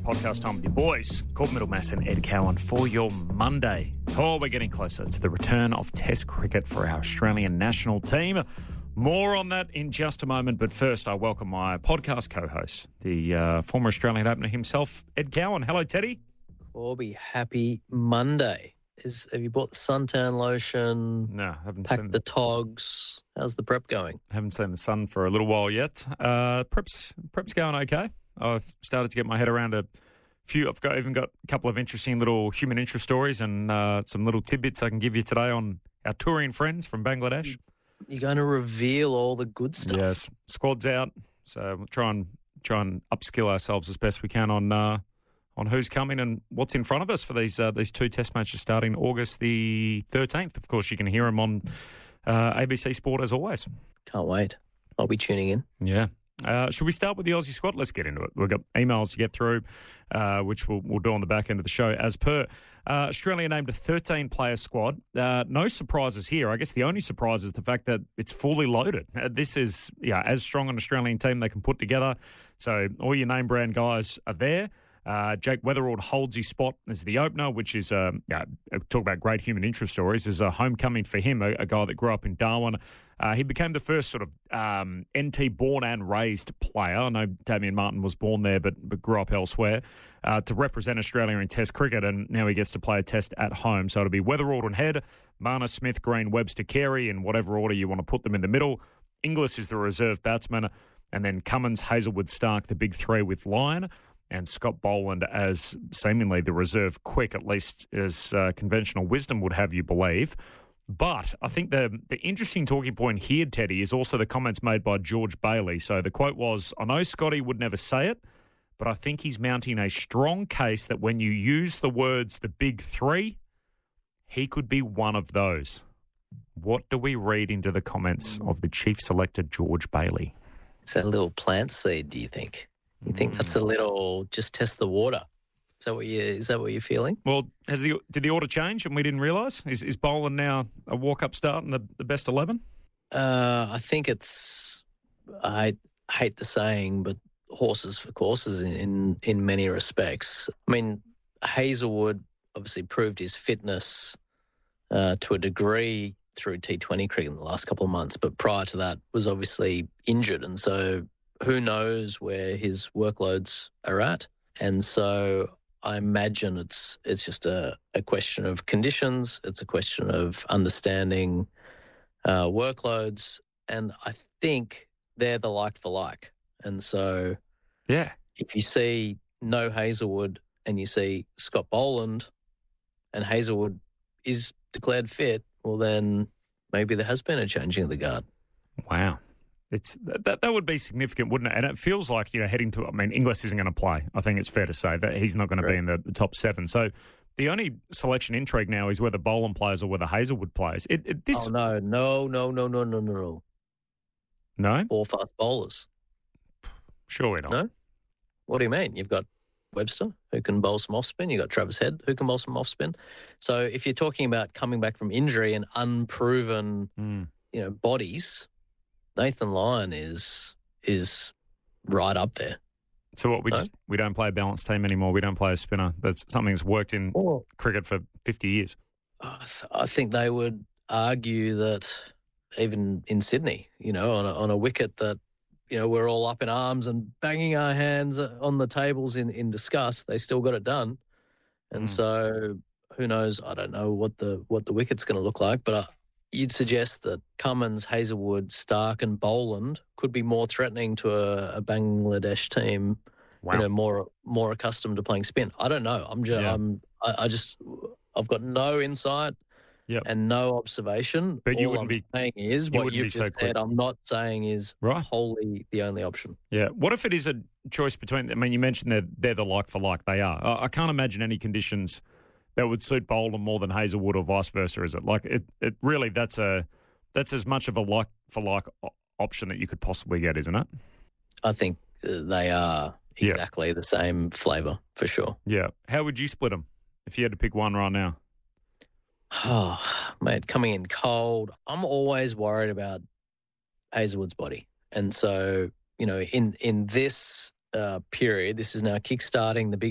podcast time with your boys, Court Middlemass and Ed Cowan for your Monday. Oh, we're getting closer to the return of Test cricket for our Australian national team. More on that in just a moment, but first I welcome my podcast co-host, the former Australian opener himself, Ed Cowan. Hello, Teddy. Corby, happy Monday. Have you bought the suntan lotion? No, haven't packed seen the togs. How's the prep going? Haven't seen the sun for a little while yet. Prep's going okay. I've started to get my head around a few. I've even got a couple of interesting little human interest stories and some little tidbits I can give you today on our touring friends from Bangladesh. You're going to reveal all the good stuff. Yes, squad's out, so we'll try and upskill ourselves as best we can on who's coming and what's in front of us for these two Test matches starting August the 13th. Of course, you can hear them on ABC Sport as always. Can't wait. I'll be tuning in. Yeah. Should we start with the Aussie squad? Let's get into it. We've got emails to get through, which we'll do on the back end of the show. As per, Australia named a 13-player squad. No surprises here. I guess the only surprise is the fact that it's fully loaded. This is as strong an Australian team they can put together. So all your name brand guys are there. Jake Weatherald holds his spot as the opener, which is, talk about great human interest stories, is a homecoming for him, a guy that grew up in Darwin. He became the first sort of NT born and raised player. I know Damien Martin was born there but grew up elsewhere to represent Australia in Test cricket, and now he gets to play a Test at home. So it'll be Weatherald on head, Marner, Smith, Green, Webster, Carey, in whatever order you want to put them in the middle. Inglis is the reserve batsman, and then Cummins, Hazelwood, Stark, the big three with Lyon, and Scott Boland as seemingly the reserve quick, at least as conventional wisdom would have you believe. But I think the interesting talking point here, Teddy, is also the comments made by George Bailey. So the quote was, I know Scotty would never say it, but I think he's mounting a strong case that when you use the words the big three, he could be one of those. What do we read into the comments of the chief selector, George Bailey? Is that a little plant seed, do you think? You think that's a little just test the water? Is that what you're feeling? Well, did the order change and we didn't realise? Is Boland now a walk-up start in the best 11? I think I hate the saying, but horses for courses in many respects. I mean, Hazelwood obviously proved his fitness to a degree through T20 cricket in the last couple of months, but prior to that was obviously injured, and so who knows where his workloads are at. And so I imagine it's just a question of conditions. It's a question of understanding workloads. And I think they're the like for like. And so if you see no Hazelwood and you see Scott Boland and Hazelwood is declared fit, well, then maybe there has been a changing of the guard. Wow. That would be significant, wouldn't it? And it feels like, heading to, Inglis isn't going to play. I think it's fair to say that he's not going to be in the top seven. So the only selection intrigue now is whether Boland plays or whether Hazelwood plays. No. No? 4 fast bowlers. Surely not. No? What do you mean? You've got Webster, who can bowl some off spin. You've got Travis Head, who can bowl some off spin. So if you're talking about coming back from injury and unproven, bodies, Nathan Lyon is right up there. So what, we don't play a balanced team anymore. We don't play a spinner. That's something that's worked in cricket for 50 years. I think they would argue that even in Sydney, on a wicket that, we're all up in arms and banging our hands on the tables in disgust, they still got it done. And so who knows? I don't know what the wicket's going to look like, but you'd suggest that Cummins, Hazelwood, Stark and Boland could be more threatening to a Bangladesh team, more accustomed to playing spin. I don't know. I've got no insight and no observation. But All I'm saying is what you've just said. I'm not saying is wholly the only option. Yeah. What if it is a choice between? You mentioned they're the like for like. They are. I can't imagine any conditions that would suit Boland more than Hazelwood or vice versa, is it? Like it really, that's as much of a like for like option that you could possibly get, isn't it? I think they are exactly the same flavour for sure. Yeah. How would you split them if you had to pick one right now? Oh, mate, coming in cold. I'm always worried about Hazelwood's body. And so, in this period, this is now kickstarting the big